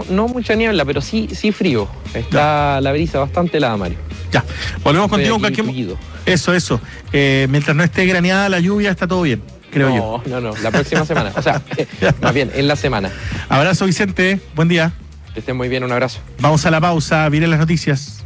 no mucha niebla, pero sí frío. Está la brisa bastante helada, Mario. Ya, volvemos contigo en cualquier momento. Eso. Mientras no esté graneada la lluvia, está todo bien, creo yo. No, la próxima semana. O sea, más bien, en la semana. Abrazo, Vicente. Buen día. Que estén muy bien, un abrazo. Vamos a la pausa, vienen las noticias.